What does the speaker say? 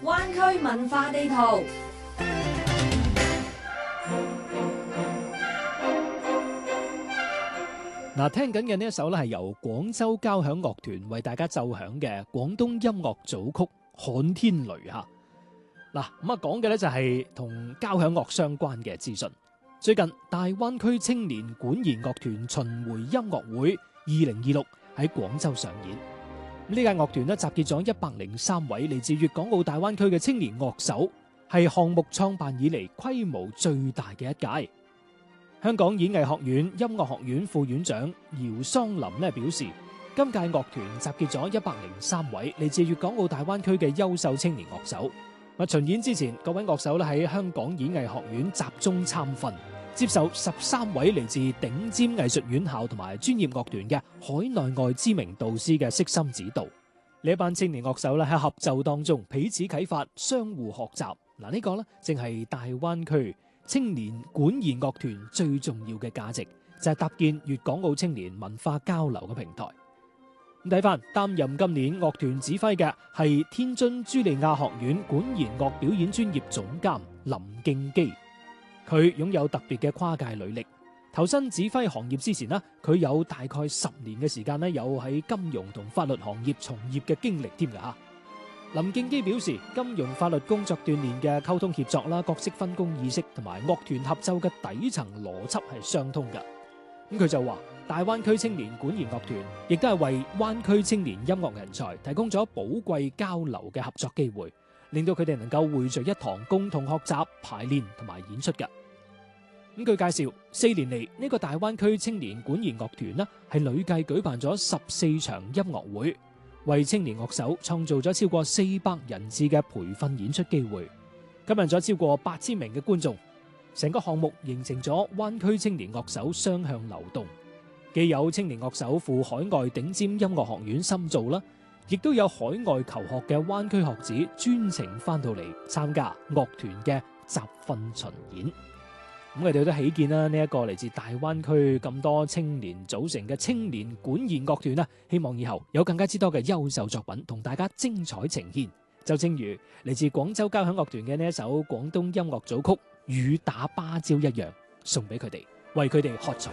灣區文化地圖。 聽緊嘅呢一首咧係由廣州交響樂團為大家奏響嘅廣東音樂組曲《旱天雷》吓。講嘅咧就係同交響樂相關嘅資訊。最近大灣區青年管弦樂團巡迴音樂會2026喺廣州上演。呢屆樂團咧集結咗103位嚟自粵港澳大灣區嘅青年樂手，係項目創辦以嚟規模最大嘅一屆。香港演藝學院音樂學院副院長姚桑林表示，今屆樂團集結咗103位嚟自粵港澳大灣區嘅優秀青年樂手。巡演之前，各位樂手喺香港演藝學院集中參訓，接受13位嚟自頂尖藝術院校同埋專業樂團嘅海內外知名導師嘅悉心指導。呢一班青年樂手喺合奏當中彼此啟發，相互學習。呢個正係大灣區青年管弦樂團最重要嘅價值，就係搭建粵港澳青年文化交流嘅平台。睇翻擔任今年樂團指揮嘅係天津茱莉亞學院管弦樂表演專業總監林敬基，佢擁有特別嘅跨界履歷。投身指揮行業之前佢有大概10年嘅時間有喺金融同法律行業從業嘅經歷添㗎。林敬基表示，金融法律工作鍛煉嘅溝通協作啦、角色分工意識同埋樂團合奏嘅底層邏輯係相通嘅。佢就話，大灣區青年管弦樂團亦都係為灣區青年音樂人才提供咗寶貴交流嘅合作機會，令到佢哋能夠匯聚一堂，共同學習、排練同埋演出嘅。據介紹，4年嚟呢個大灣區青年管弦樂團係累計舉辦咗14場音樂會，為青年樂手創造咗超過400人次嘅培訓演出機會，吸引咗超過8000名嘅觀眾。成個項目形成咗灣區青年樂手雙向流動，既有青年樂手赴海外頂尖音樂學院深造啦，亦都有海外求學嘅灣區學子專程翻到嚟參加樂團嘅集訓巡演。我哋都喜見啦，呢一個嚟自大灣區咁多青年組成嘅青年管弦樂團希望以後有更加之多嘅優秀作品同大家精彩呈現。就正如嚟自廣州交響樂團嘅呢一首廣東音樂組曲《雨打芭蕉》一樣，送俾佢哋，為佢哋喝彩。